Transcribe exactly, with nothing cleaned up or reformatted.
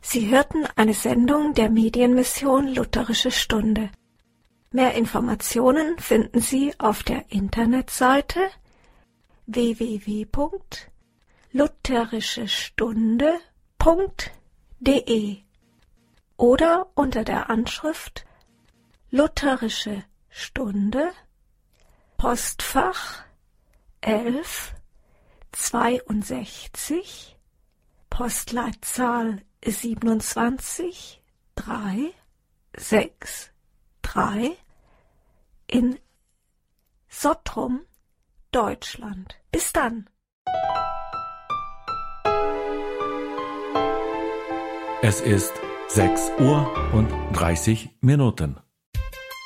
Sie hörten eine Sendung der Medienmission Lutherische Stunde. Mehr Informationen finden Sie auf der Internetseite w w w punkt lutherische stunde punkt d e oder unter der Anschrift Lutherische Stunde, Postfach elf zweiundsechzig, Postleitzahl siebenundzwanzig drei sechs drei in Sottrum, Deutschland. Bis dann. Es ist sechs Uhr und dreißig Minuten.